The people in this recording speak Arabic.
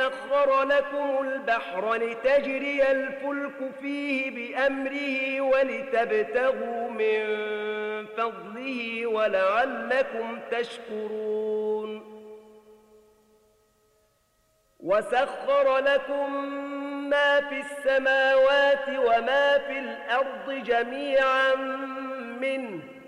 سخر لكم البحر لتجري الفلك فيه بأمره ولتبتغوا من فضله ولعلكم تشكرون وسخر لكم ما في السماوات وما في الأرض جميعا منه